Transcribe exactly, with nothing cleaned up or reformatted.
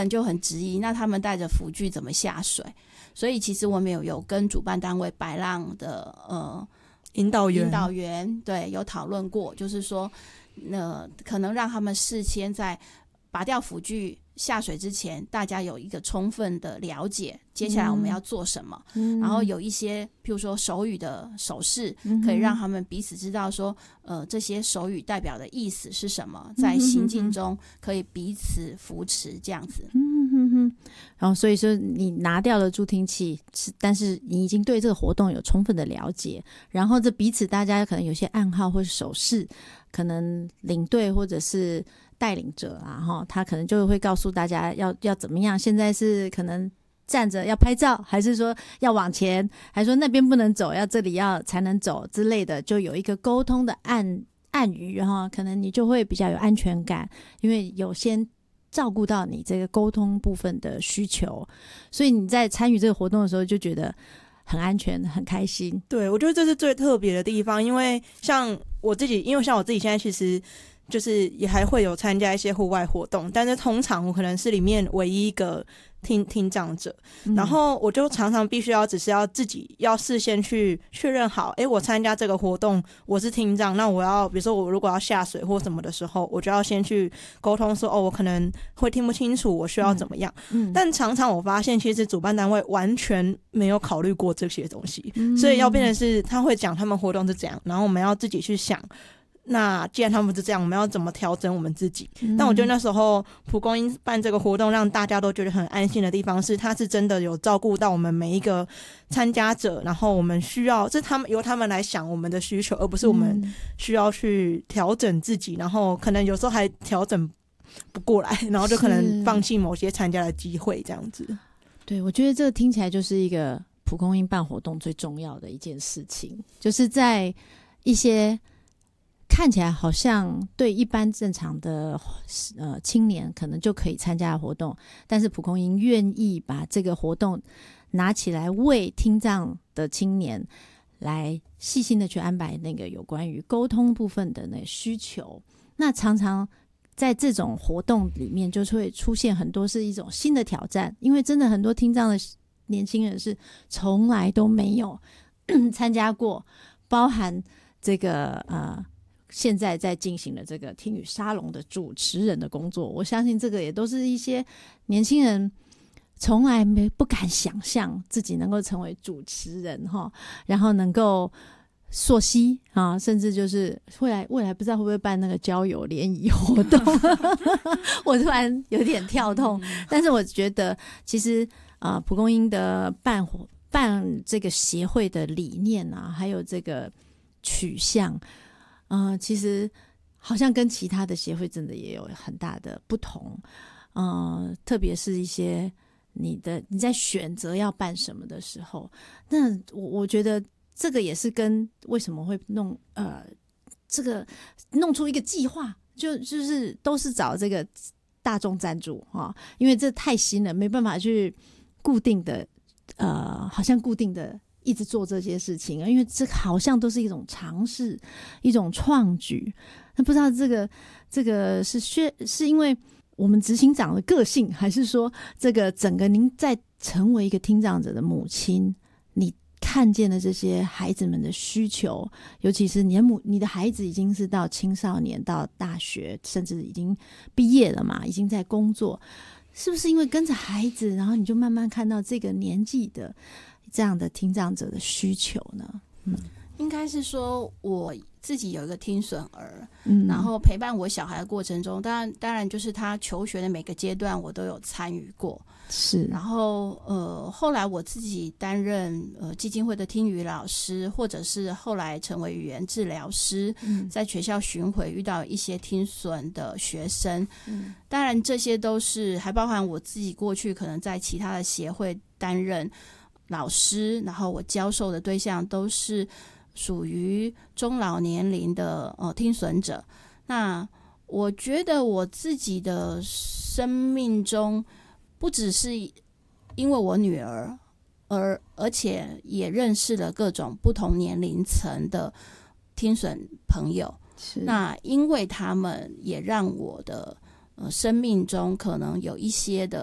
人就很质疑，那他们带着辅具怎么下水？所以其实我们有有跟主办单位白浪的呃引导员引导员对有讨论过，就是说呃可能让他们事先在拔掉辅具下水之前，大家有一个充分的了解接下来我们要做什么、嗯、然后有一些譬如说手语的手势、嗯、可以让他们彼此知道说呃这些手语代表的意思是什么，在行进中可以彼此扶持这样子。 嗯哼哼，然后所以说你拿掉了助听器，但是你已经对这个活动有充分的了解，然后这彼此大家可能有些暗号或是手势，可能领队或者是带领者啊，他可能就会告诉大家要要怎么样，现在是可能站着要拍照，还是说要往前，还是说那边不能走，要这里要才能走之类的，就有一个沟通的暗暗语，然后可能你就会比较有安全感，因为有先照顾到你这个沟通部分的需求，所以你在参与这个活动的时候就觉得很安全很开心。 对，我觉得这是最特别的地方，因为像我自己，因为像我自己现在其实就是也还会有参加一些户外活动，但是通常我可能是里面唯一一个听听障者、嗯、然后我就常常必须要只是要自己要事先去确认好，诶我参加这个活动我是听障，那我要比如说我如果要下水或什么的时候，我就要先去沟通说哦我可能会听不清楚，我需要怎么样、嗯嗯、但常常我发现其实主办单位完全没有考虑过这些东西、嗯、所以要变成是他会讲他们活动是怎样，然后我们要自己去想那既然他们是这样，我们要怎么调整我们自己、嗯、但我觉得那时候蒲公英办这个活动让大家都觉得很安心的地方是他是真的有照顾到我们每一个参加者，然后我们需要是他们由他们来想我们的需求，而不是我们需要去调整自己、嗯、然后可能有时候还调整不过来，然后就可能放弃某些参加的机会这样子。 对，我觉得这个听起来就是一个蒲公英办活动最重要的一件事情，就是在一些看起来好像对一般正常的呃青年可能就可以参加的活动，但是蒲公英愿意把这个活动拿起来为听障的青年来细心的去安排那个有关于沟通部分的那个需求。那常常在这种活动里面就会出现很多是一种新的挑战，因为真的很多听障的年轻人是从来都没有参加过，包含这个呃现在在进行的这个听语沙龙的主持人的工作，我相信这个也都是一些年轻人从来没不敢想象自己能够成为主持人哈，然后能够溯溪啊，甚至就是未来未来不知道会不会办那个交友联谊活动我突然有点跳痛，但是我觉得其实啊、呃，蒲公英的办办这个协会的理念啊，还有这个取向呃，其实好像跟其他的协会真的也有很大的不同，呃，特别是一些你的你在选择要办什么的时候，那我我觉得这个也是跟为什么会弄呃这个弄出一个计划，就就是都是找这个大众赞助哈，因为这太新了，没办法去固定的呃，好像固定的。一直做这些事情，因为这好像都是一种尝试，一种创举。那不知道这个这个是是因为我们执行长的个性，还是说这个整个您在成为一个听障者的母亲，你看见了这些孩子们的需求，尤其是你的母你的孩子已经是到青少年到大学，甚至已经毕业了嘛，已经在工作，是不是因为跟着孩子，然后你就慢慢看到这个年纪的这样的听障者的需求呢？嗯， 应该是说我自己有一个听损儿，嗯，然后陪伴我小孩的过程中，当然当然就是他求学的每个阶段我都有参与过， 是。 然后呃，后来我自己担任呃基金会的听语老师，或者是后来成为语言治疗师，嗯，在学校巡回遇到一些听损的学生，嗯，当然这些都是还包含我自己过去可能在其他的协会担任老师，然后我教授的对象都是属于中老年龄的呃听损者。那我觉得我自己的生命中，不只是因为我女儿，而而且也认识了各种不同年龄层的听损朋友。那因为他们也让我的呃生命中可能有一些的